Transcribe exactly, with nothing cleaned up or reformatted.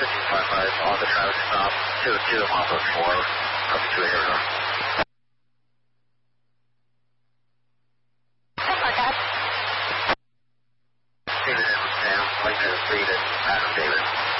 fifteen five five on the traffic stop, two two off of four, up to Arizona. David and Sam, like to read it, Adam David.